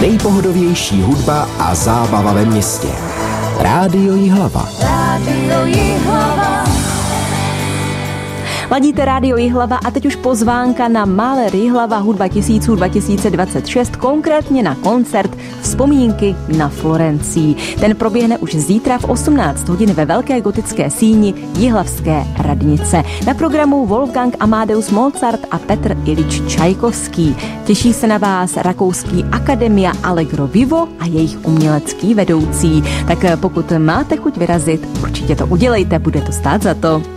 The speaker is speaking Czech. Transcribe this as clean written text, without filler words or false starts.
nejpohodovější hudba a zábava ve městě. Rádio Jihlava. Rádio Jihlava. Ladíte Rádio Jihlava a teď už pozvánka na Mahler Jihlava hudba tisíců 2026, konkrétně na koncert Vzpomínky na Florencii. Ten proběhne už zítra v 18 hodin ve Velké gotické síni Jihlavské radnice. Na programu Wolfgang Amadeus Mozart a Petr Ilič Čajkovský. Těší se na vás rakouský Akademia Allegro Vivo a jejich umělecký vedoucí. Tak pokud máte chuť vyrazit, určitě to udělejte, bude to stát za to.